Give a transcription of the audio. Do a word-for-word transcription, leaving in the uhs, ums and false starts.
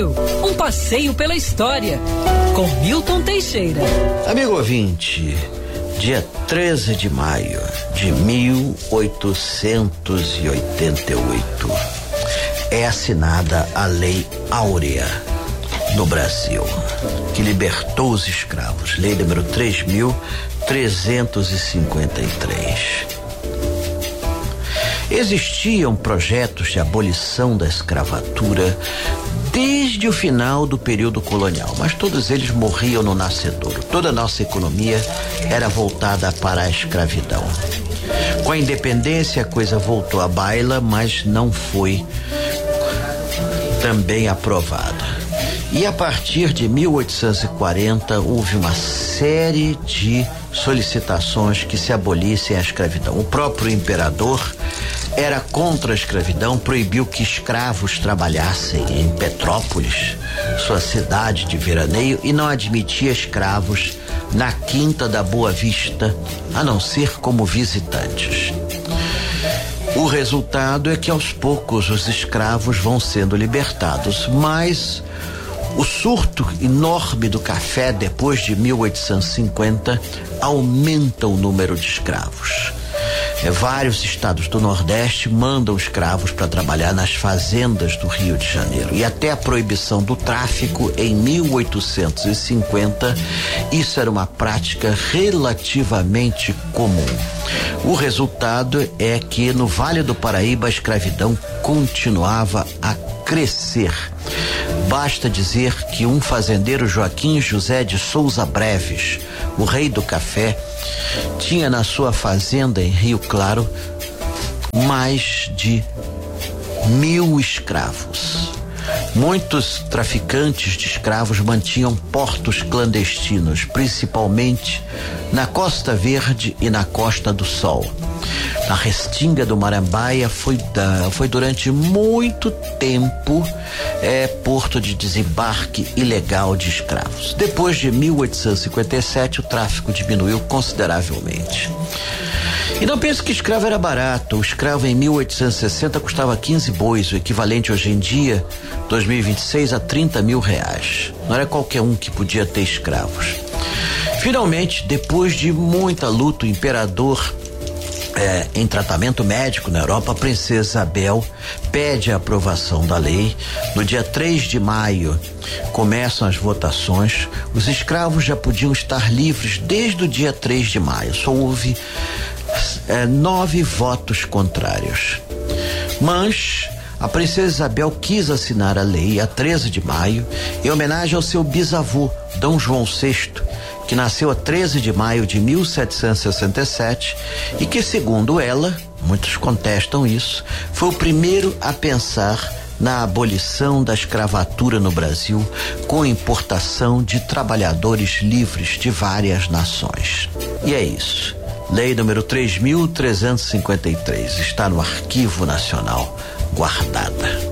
Brasil, um passeio pela história, com Milton Teixeira. Amigo ouvinte, dia treze de maio de mil oitocentos e oitenta e oito é assinada a Lei Áurea no Brasil, que libertou os escravos, lei número três mil trezentos e cinquenta e três. Existiam projetos de abolição da escravatura desde o final do período colonial, mas todos eles morriam no nascedouro. Toda a nossa economia era voltada para a escravidão. Com a independência, a coisa voltou à baila, mas não foi também aprovada. E a partir de mil oitocentos e quarenta houve uma série de solicitações que se abolissem a escravidão. O próprio imperador era contra a escravidão, proibiu que escravos trabalhassem em Petrópolis, sua cidade de veraneio, e não admitia escravos na Quinta da Boa Vista, a não ser como visitantes. O resultado é que aos poucos os escravos vão sendo libertados, mas o surto enorme do café depois de mil oitocentos e cinquenta aumenta o número de escravos. É, vários estados do Nordeste mandam escravos para trabalhar nas fazendas do Rio de Janeiro. E até a proibição do tráfico em mil oitocentos e cinquenta, isso era uma prática relativamente comum. O resultado é que no Vale do Paraíba a escravidão continuava a crescer. Basta dizer que um fazendeiro, Joaquim José de Souza Breves, o rei do café, tinha na sua fazenda em Rio Claro mais de mil escravos. Muitos traficantes de escravos mantinham portos clandestinos, principalmente na Costa Verde e na Costa do Sol. Na Restinga do Marambaia foi, da, foi durante muito tempo é, porto de desembarque ilegal de escravos. Depois de mil oitocentos e cinquenta e sete, o tráfico diminuiu consideravelmente. E não pense que escravo era barato. O escravo em mil oitocentos e sessenta custava quinze bois, o equivalente hoje em dia, dois mil e vinte e seis, a trinta mil reais. Não era qualquer um que podia ter escravos. Finalmente, depois de muita luta, o imperador, É, em tratamento médico na Europa, a princesa Isabel pede a aprovação da lei. No dia três de maio começam as votações. Os escravos já podiam estar livres desde o dia três de maio. Só houve é, nove votos contrários. Mas a princesa Isabel quis assinar a lei a treze de maio em homenagem ao seu bisavô, Dom João sexto, que nasceu a treze de maio de mil setecentos e sessenta e sete e que, segundo ela, muitos contestam isso, foi o primeiro a pensar na abolição da escravatura no Brasil, com importação de trabalhadores livres de várias nações. E é isso. Lei número três mil trezentos e cinquenta e três está no Arquivo Nacional, guardada.